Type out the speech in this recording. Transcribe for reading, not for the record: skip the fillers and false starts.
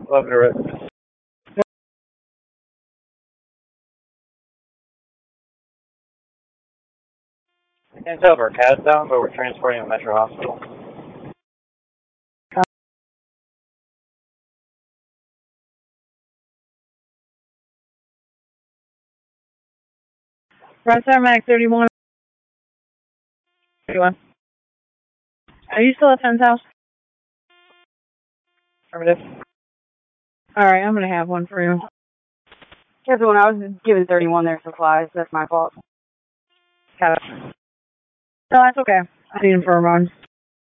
Love it, Rick. I can't tell if our cat's down, but we're transporting him to Metro Hospital. Red Star Max 31. 31. Are you still at Fenn's house? Affirmative. Alright, I'm gonna have one for you. Careful, when I was giving 31 their supplies. That's my fault. Got it. No, that's okay. I need him for a run.